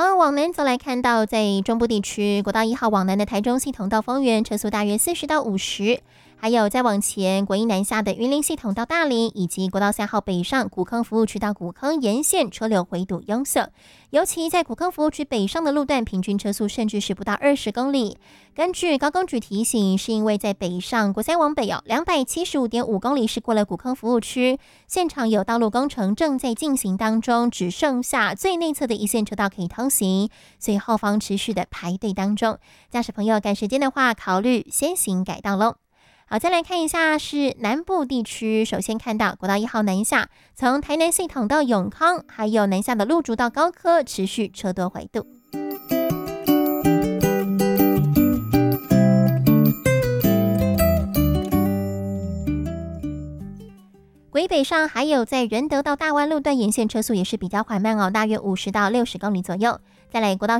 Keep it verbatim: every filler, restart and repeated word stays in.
好，往南则来看到，在中部地区，国道一号往南的台中系统到丰原，车速大约四十到五十。还有再往前，国一南下的云林系统到大林，以及国道三号北上古坑服务区到古坑沿线车流回堵拥塞，尤其在古坑服务区北上的路段，平均车速甚至是不到二十公里。根据高工局提醒，是因为在北上国三往北哦，两百七十五点五公里是过了古坑服务区，现场有道路工程正在进行当中，只剩下最内侧的一线车道可以通行，所以后方持续的排队当中，驾驶朋友赶时间的话，考虑先行改道喽。好，再来看一下是南部地区，首先看到国道一号南下，从台南系统到永康，还有南下的路竹到高科，持续车多回堵。国一北上还有在仁德到大湾路段沿线车速也是比较缓慢哦，大约五十到六十公里左右。再来国道